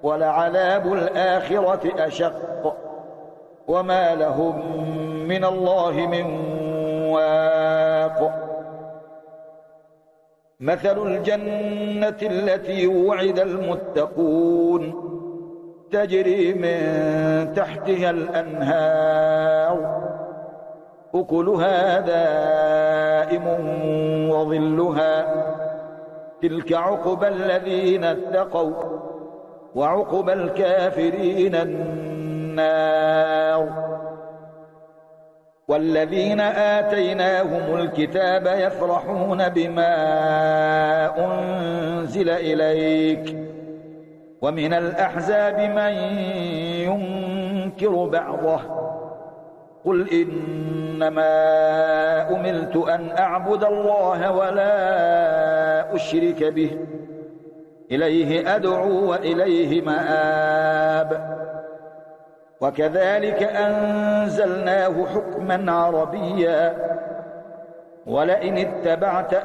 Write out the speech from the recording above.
ولعذاب الآخرة أشق وما لهم من الله من واق. مثل الجنة التي وعد المتقون تجري من تحتها الأنهار أكلها دائم وظلها تلك عقبى الذين اتقوا وعقبى الكافرين النار. والذين آتيناهم الكتاب يفرحون بما أنزل إليك ومن الأحزاب من ينكر بعضه قل إنما أمرت أن أعبد الله ولا أشرك به إليه أدعو وإليه مآب. وكذلك أنزلناه حكما عربيا ولئن اتبعت